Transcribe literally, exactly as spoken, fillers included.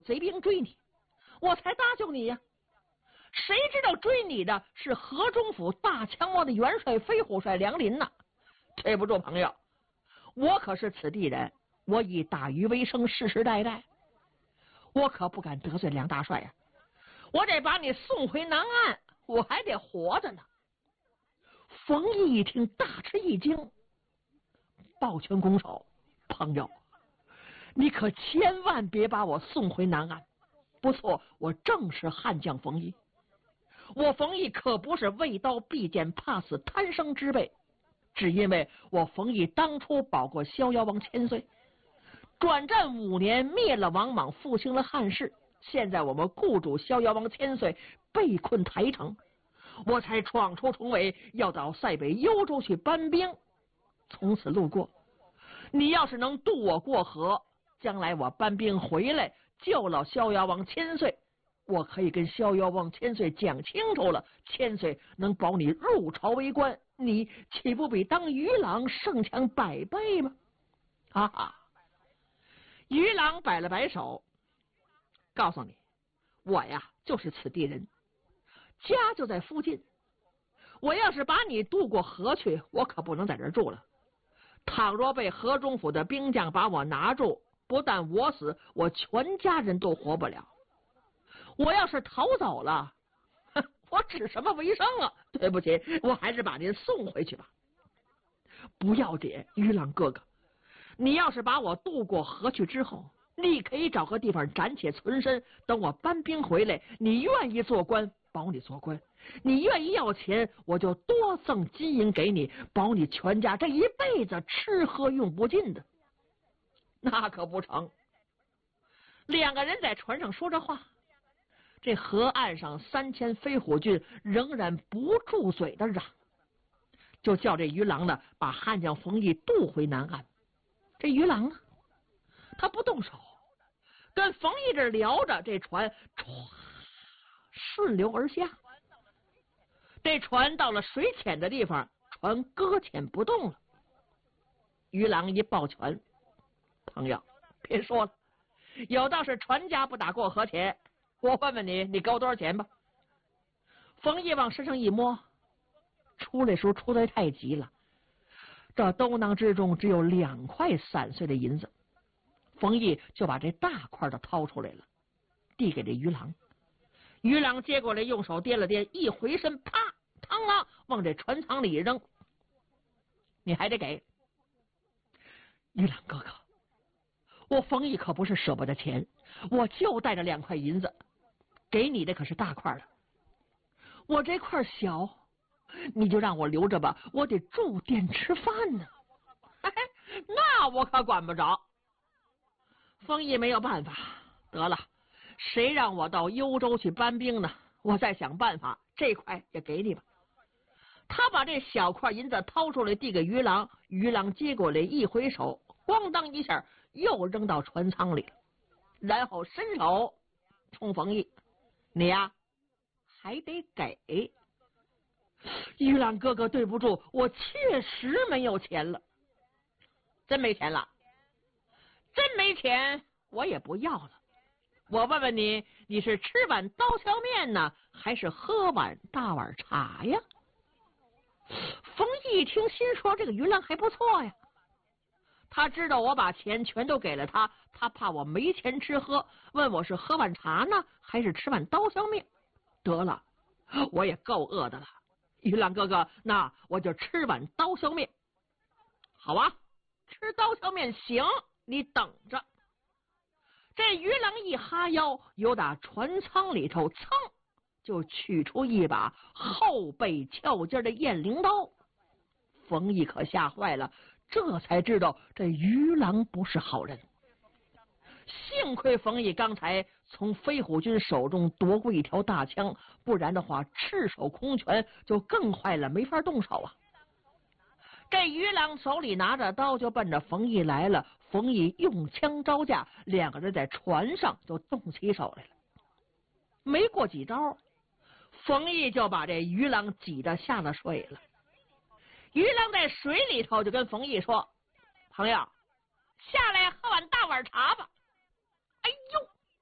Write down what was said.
贼兵追你，我才搭救你呀。谁知道追你的是河中府大强王的元帅飞虎帅梁林呐！对不住朋友，我可是此地人，我以打鱼为生，世世代代，我可不敢得罪梁大帅呀、啊！我得把你送回南岸，我还得活着呢。冯毅一听，大吃一惊，抱拳拱手：“朋友，你可千万别把我送回南岸。不错，我正是悍将冯毅。我冯毅可不是畏刀避剑、怕死贪生之辈，只因为我冯毅当初保过逍遥王千岁，转战五年，灭了王莽，复兴了汉室。现在我们雇主逍遥王千岁被困台城，我才闯出重围，要到塞北幽州去搬兵。从此路过，你要是能渡我过河，将来我搬兵回来救了逍遥王千岁，我可以跟逍遥王千岁讲清楚了，千岁能保你入朝为官，你岂不比当渔郎胜强百倍吗？”哈哈，渔郎摆了摆手，告诉你，我呀就是此地人，家就在附近。我要是把你渡过河去，我可不能在这儿住了。倘若被河中府的兵将把我拿住，不但我死，我全家人都活不了。我要是逃走了，我指什么为生啊？对不起，我还是把您送回去吧。不要紧，渔郎哥哥，你要是把我渡过河去之后，你可以找个地方暂且存身，等我搬兵回来，你愿意做官，保你做官；你愿意要钱，我就多赠金银给你，保你全家这一辈子吃喝用不尽的。那可不成。两个人在船上说着话，这河岸上三千飞虎军仍然不住嘴的嚷，就叫这渔郎呢把悍将冯毅渡回南岸。这渔郎呢，他不动手，跟冯毅这聊着，这船唰顺流而下。这船到了水浅的地方，船搁浅不动了。渔郎一抱拳：“朋友，别说了，有道是船家不打过河钱，我问问你，你给我多少钱吧？”冯毅往身上一摸，出来时候出来太急了，这兜囊之中只有两块散碎的银子。冯毅就把这大块的掏出来了，递给这渔郎。渔郎接过来，用手掂了掂，一回身，啪，嘡啷往这船舱里一扔。你还得给。渔郎哥哥，我冯毅可不是舍不得钱，我就带着两块银子，给你的可是大块的，我这块小，你就让我留着吧，我得住店吃饭呢。那我可管不着。冯毅没有办法，得了，谁让我到幽州去搬兵呢？我再想办法，这块也给你吧。他把这小块银子掏出来递给渔郎，渔郎接过来一挥手，咣当一下又扔到船舱里了，然后伸手冲冯毅：“你呀还得给。”渔郎哥哥，对不住，我确实没有钱了。真没钱了？真没钱我也不要了。我问问你，你是吃碗刀削面呢，还是喝碗大碗茶呀？冯毅一听，心说这个渔郎还不错呀，他知道我把钱全都给了他，他怕我没钱吃喝，问我是喝碗茶呢，还是吃碗刀削面。得了，我也够饿的了，渔郎哥哥，那我就吃碗刀削面。好啊，吃刀削面行，你等着。这渔郎一哈腰，由打船舱里头噌就取出一把后背翘尖的雁翎刀。冯毅可吓坏了，这才知道这渔郎不是好人。幸亏冯毅刚才从飞虎军手中夺过一条大枪，不然的话赤手空拳就更坏了，没法动手啊。这渔郎手里拿着刀就奔着冯毅来了，冯毅用枪招架，两个人在船上就动起手来了。没过几招，冯毅就把这渔郎挤得下了水了。渔郎在水里头就跟冯毅说：“朋友，下来喝碗大碗茶吧。”